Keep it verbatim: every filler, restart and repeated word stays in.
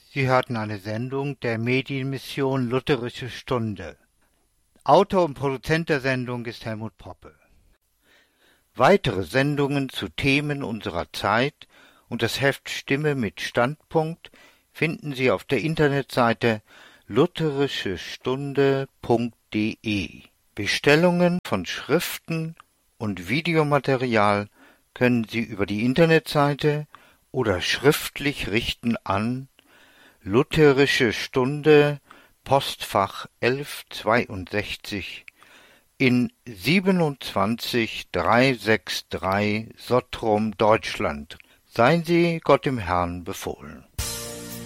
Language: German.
Sie hörten eine Sendung der Medienmission Lutherische Stunde. Autor und Produzent der Sendung ist Helmut Poppe. Weitere Sendungen zu Themen unserer Zeit und das Heft Stimme mit Standpunkt finden Sie auf der Internetseite lutherische stunde punkt de. Bestellungen von Schriften und Videomaterial können Sie über die Internetseite oder schriftlich richten an Lutherische Stunde, Postfach elf zweiundsechzig in siebenundzwanzig dreihundertdreiundsechzig Sottrum, Deutschland. Seien Sie Gott im Herrn befohlen.